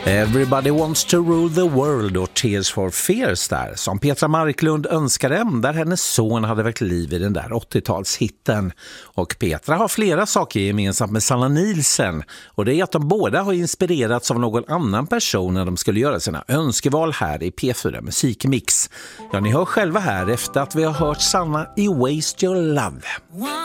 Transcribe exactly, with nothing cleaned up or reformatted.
Everybody wants to rule the world och Tears for Fears där, som Petra Marklund önskade, där hennes son hade väckt liv i den där åttiotalshitten. Och Petra har flera saker gemensamt med Sanna Nielsen, och det är att de båda har inspirerats av någon annan person när de skulle göra sina önskeval här i P fyra Musikmix. Ja, ni hör själva här efter att vi har hört Sanna i Waste Your Love.